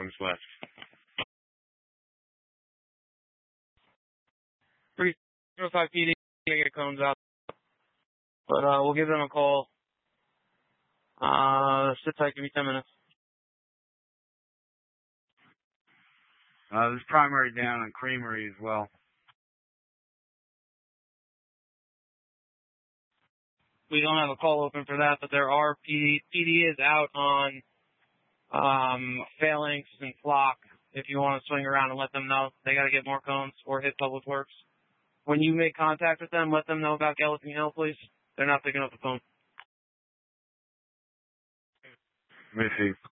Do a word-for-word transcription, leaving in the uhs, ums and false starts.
cones left. three oh five P D to get cones out. But uh, we'll give them a call. Uh, sit tight, give me ten minutes. Uh, there's primary down and creamery as well. We don't have a call open for that, but there are P D. P D is out on um, Phalanx and Flock. If you want to swing around and let them know, they got to get more cones or hit Public Works. When you make contact with them, let them know about Gallatin Hill, please. They're not picking up the phone. Let me see.